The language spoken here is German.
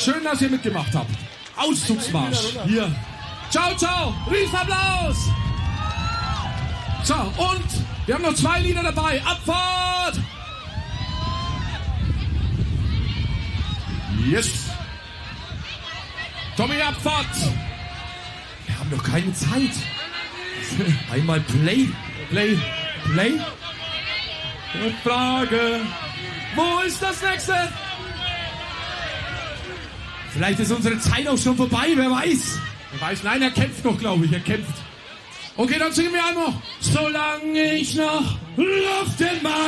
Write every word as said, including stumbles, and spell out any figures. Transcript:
schön, dass ihr mitgemacht habt. Auszugsmarsch. Hier. Ciao, ciao. Riesenapplaus. So, und wir haben noch zwei Lieder dabei. Abfahrt. Yes. Tommy, Abfahrt. Wir haben noch keine Zeit. Einmal Play. Play. Play. Und Frage. Wo ist das nächste? Vielleicht ist unsere Zeit auch schon vorbei, wer weiß. Wer weiß, nein, er kämpft noch, glaube ich, er kämpft. Okay, dann singen wir einmal. Solange ich noch Luft in meinem